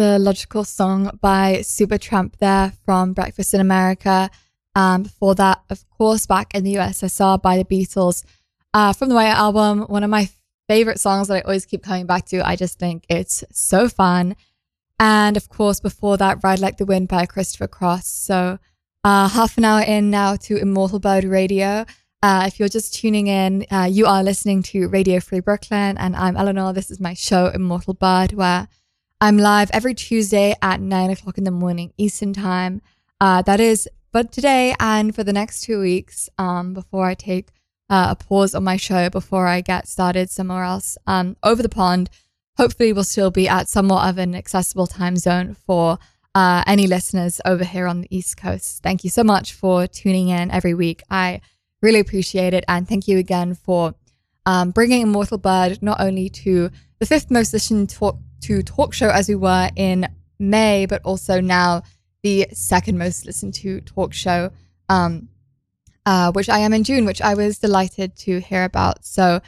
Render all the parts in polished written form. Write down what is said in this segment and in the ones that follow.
the logical song by Supertramp there from Breakfast in America. Before that, of course, Back in the USSR by the Beatles. From the White Album, one of my favorite songs that I always keep coming back to. I just think it's so fun. And of course, before that, Ride Like the Wind by Christopher Cross. So half an hour in now to Immortal Bird Radio. If you're just tuning in, you are listening to Radio Free Brooklyn, and I'm Eleanor. This is my show, Immortal Bird, where I'm live every Tuesday at 9 o'clock in the morning Eastern Time. That is for today and for the next 2 weeks, before I take a pause on my show, before I get started somewhere else over the pond. Hopefully we'll still be at somewhat of an accessible time zone for any listeners over here on the East Coast. Thank you so much for tuning in every week. I really appreciate it. And thank you again for bringing Immortal Bird not only to the fifth most listened talk show as we were in May, but also now the second most listened to talk show, which I am in June, which I was delighted to hear about. So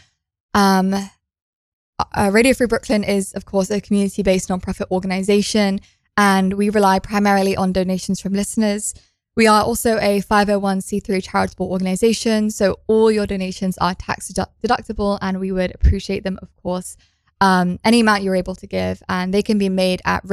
Radio Free Brooklyn is, of course, a community-based nonprofit organization, and we rely primarily on donations from listeners. We are also a 501c3 charitable organization, so all your donations are tax deductible, and we would appreciate them, of course, any amount you're able to give, and they can be made at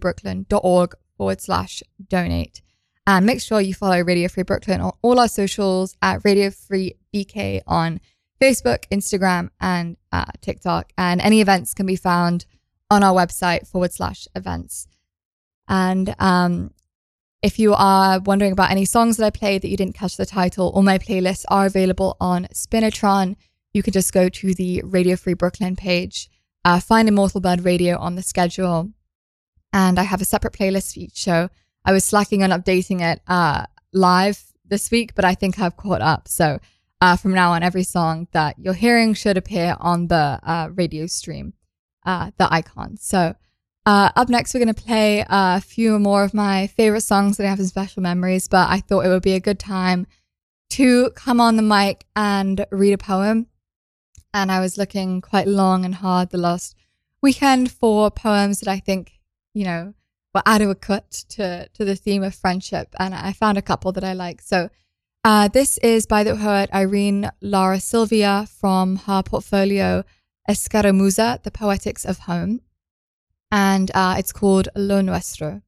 radiofreebrooklyn.org/donate. And make sure you follow Radio Free Brooklyn on all our socials at Radio Free BK on Facebook, Instagram, and TikTok. And any events can be found on our website /events. And if you are wondering about any songs that I played that you didn't catch the title, all my playlists are available on Spinatron. You can just go to the Radio Free Brooklyn page, find Immortal Bird Radio on the schedule, and I have a separate playlist for each show. I was slacking on updating it live this week, but I think I've caught up. So from now on, every song that you're hearing should appear on the radio stream, the icon. So up next, we're going to play a few more of my favorite songs that I have in special memories, but I thought it would be a good time to come on the mic and read a poem. And I was looking quite long and hard the last weekend for poems that I think, were adequate to the theme of friendship. And I found a couple that I like. So this is by the poet Irene Lara Silvia from her portfolio Escaramuza, The Poetics of Home. And it's called Lo Nuestro.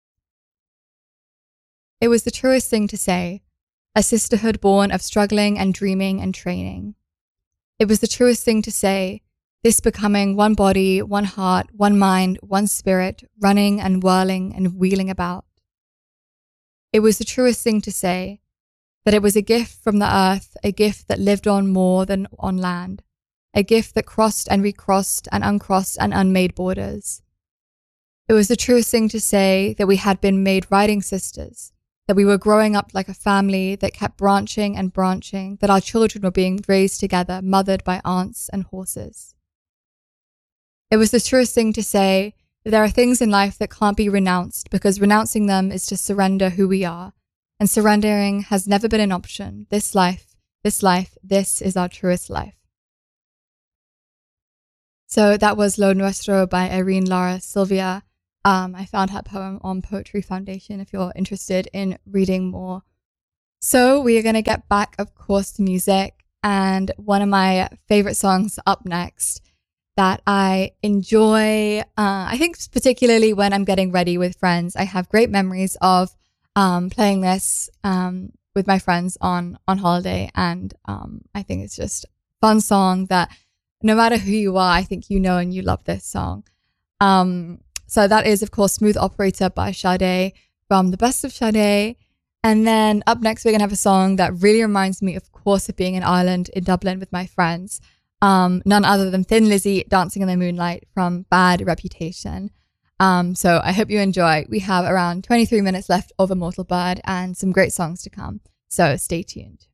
It was the truest thing to say, a sisterhood born of struggling and dreaming and training. It was the truest thing to say, this becoming one body, one heart, one mind, one spirit, running and whirling and wheeling about. It was the truest thing to say, that it was a gift from the earth, a gift that lived on more than on land, a gift that crossed and recrossed and uncrossed and unmade borders. It was the truest thing to say that we had been made writing sisters, that we were growing up like a family that kept branching and branching, that our children were being raised together, mothered by aunts and horses. It was the truest thing to say that there are things in life that can't be renounced because renouncing them is to surrender who we are, and surrendering has never been an option. This is our truest life. So that was Lo Nuestro by Irene Lara Silvia. I found her poem on Poetry Foundation if you're interested in reading more. So we are going to get back, of course, to music. And one of my favorite songs up next that I enjoy, I think particularly when I'm getting ready with friends. I have great memories of playing this with my friends on holiday. And I think it's just a fun song that no matter who you are, I think you know and you love this song. So that is, of course, Smooth Operator by Sade from The Best of Sade. And then up next, we're going to have a song that really reminds me, of course, of being in Ireland, in Dublin with my friends. None other than Thin Lizzy, Dancing in the Moonlight from Bad Reputation. So I hope you enjoy. We have around 23 minutes left of Immortal Bird and some great songs to come. So stay tuned.